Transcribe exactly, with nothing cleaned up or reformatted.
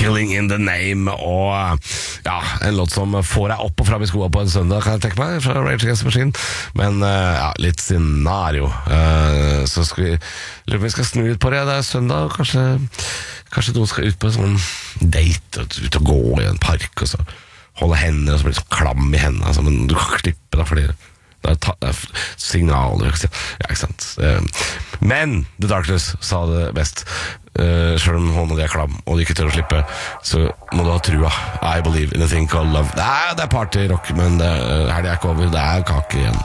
Killing in the Name, og ja, en låt som får deg opp og frem i skoene på en søndag, kan jeg tenke meg, fra Rage Against the Machine. Men ja, litt scenario. Uh, så skal vi, lurer på om vi skal snu ut på det. Det er søndag, kanskje, kanskje noen skal ut på en sånn date, ut og gå i en park, og så holde hender, og så blir det sånn klam i hendene, altså, men du kan klippe da, fordi det er, ta, det er signaler, ja, ikke sant. Uh, men The Darkness sa det best. Uh, selv om hånda di er klam og du ikke tør å slippe, så må du ha trua. I believe in a thing called love. Det er, det er partyrock, men det, her det er ikke over. Det er kake igjen.